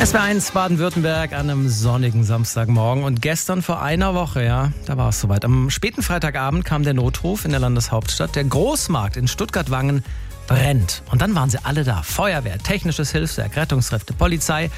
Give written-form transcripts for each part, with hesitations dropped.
SWR1 Baden-Württemberg an einem sonnigen Samstagmorgen. Und gestern vor einer Woche, ja, da war es soweit. Am späten Freitagabend kam der Notruf in der Landeshauptstadt. Der Großmarkt in Stuttgart-Wangen brennt. Und dann waren sie alle da. Feuerwehr, technisches Hilfswerk, Rettungskräfte, Polizei.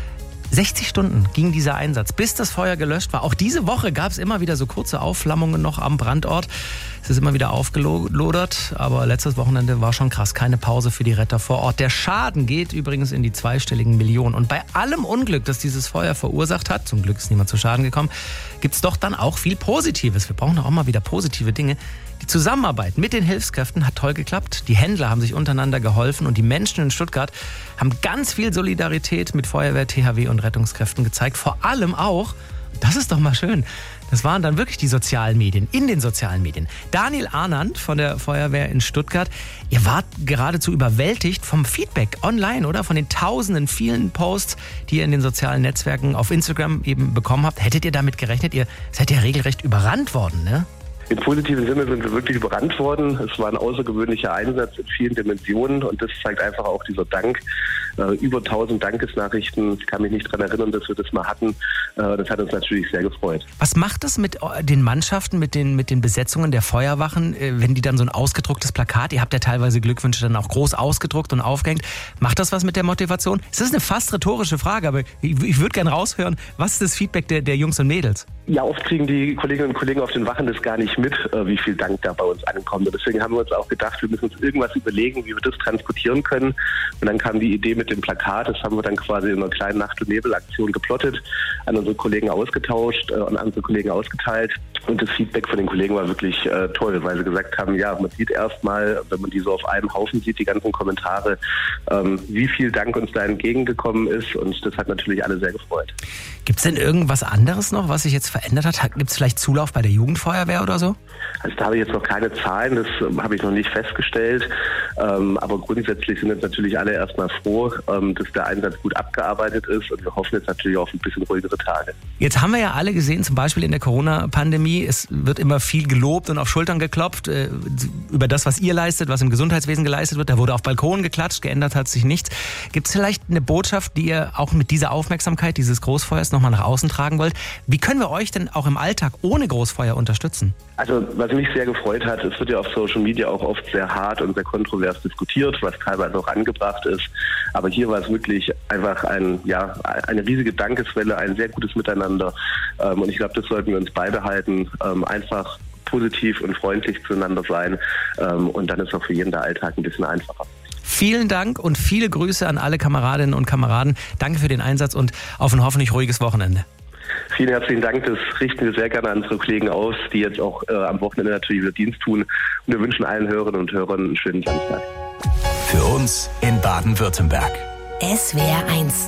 60 Stunden ging dieser Einsatz, bis das Feuer gelöscht war. Auch diese Woche gab es immer wieder so kurze Aufflammungen noch am Brandort. Es ist immer wieder aufgelodert, aber letztes Wochenende war schon krass. Keine Pause für die Retter vor Ort. Der Schaden geht übrigens in die zweistelligen Millionen. Und bei allem Unglück, das dieses Feuer verursacht hat, zum Glück ist niemand zu Schaden gekommen, gibt es doch dann auch viel Positives. Wir brauchen doch auch mal wieder positive Dinge. Die Zusammenarbeit mit den Hilfskräften hat toll geklappt. Die Händler haben sich untereinander geholfen und die Menschen in Stuttgart haben ganz viel Solidarität mit Feuerwehr, THW und Rettungskräften gezeigt. Vor allem auch, das ist doch mal schön, das waren dann wirklich die sozialen Medien, in den sozialen Medien. Daniel Arnand von der Feuerwehr in Stuttgart, ihr wart geradezu überwältigt vom Feedback online, oder? Von den tausenden, vielen Posts, die ihr in den sozialen Netzwerken auf Instagram eben bekommen habt. Hättet ihr damit gerechnet? Ihr seid ja regelrecht überrannt worden, ne? Im positiven Sinne sind wir wirklich überrannt worden. Es war ein außergewöhnlicher Einsatz in vielen Dimensionen und das zeigt einfach auch dieser Dank. Über 1000 Dankesnachrichten, ich kann mich nicht daran erinnern, dass wir das mal hatten. Das hat uns natürlich sehr gefreut. Was macht das mit den Mannschaften, mit den Besetzungen der Feuerwachen, wenn die dann so ein ausgedrucktes Plakat, ihr habt ja teilweise Glückwünsche dann auch groß ausgedruckt und aufgehängt, macht das was mit der Motivation? Es ist eine fast rhetorische Frage, aber ich würde gerne raushören, was ist das Feedback der Jungs und Mädels? Ja, oft kriegen die Kolleginnen und Kollegen auf den Wachen das gar nicht mit, wie viel Dank da bei uns ankommt. Und deswegen haben wir uns auch gedacht, wir müssen uns irgendwas überlegen, wie wir das transportieren können. Und dann kam die Idee mit dem Plakat. Das haben wir dann quasi in einer kleinen Nacht- und Nebelaktion geplottet, an unsere Kollegen ausgetauscht und an unsere Kollegen ausgeteilt. Und das Feedback von den Kollegen war wirklich toll, weil sie gesagt haben, ja, man sieht erstmal, wenn man die so auf einem Haufen sieht, die ganzen Kommentare, wie viel Dank uns da entgegengekommen ist. Und das hat natürlich alle sehr gefreut. Gibt es denn irgendwas anderes noch, was sich jetzt verändert hat? Gibt es vielleicht Zulauf bei der Jugendfeuerwehr oder so? Also da habe ich jetzt noch keine Zahlen, das habe ich noch nicht festgestellt. Aber grundsätzlich sind jetzt natürlich alle erstmal froh, dass der Einsatz gut abgearbeitet ist. Und wir hoffen jetzt natürlich auf ein bisschen ruhigere Tage. Jetzt haben wir ja alle gesehen, zum Beispiel in der Corona-Pandemie, es wird immer viel gelobt und auf Schultern geklopft über das, was ihr leistet, was im Gesundheitswesen geleistet wird. Da wurde auf Balkonen geklatscht, geändert hat sich nichts. Gibt es vielleicht eine Botschaft, die ihr auch mit dieser Aufmerksamkeit dieses Großfeuers nochmal nach außen tragen wollt? Wie können wir euch denn auch im Alltag ohne Großfeuer unterstützen? Also was mich sehr gefreut hat, es wird ja auf Social Media auch oft sehr hart und sehr kontrovers diskutiert, was teilweise auch angebracht ist. Aber hier war es wirklich einfach eine riesige Dankeswelle, ein sehr gutes Miteinander. Und ich glaube, das sollten wir uns beibehalten. Einfach positiv und freundlich zueinander sein. Und dann ist auch für jeden der Alltag ein bisschen einfacher. Vielen Dank und viele Grüße an alle Kameradinnen und Kameraden. Danke für den Einsatz und auf ein hoffentlich ruhiges Wochenende. Vielen herzlichen Dank, das richten wir sehr gerne an unsere Kollegen aus, die jetzt auch am Wochenende natürlich wieder Dienst tun. Und wir wünschen allen Hörerinnen und Hörern einen schönen Samstag. Für uns in Baden-Württemberg. SWR1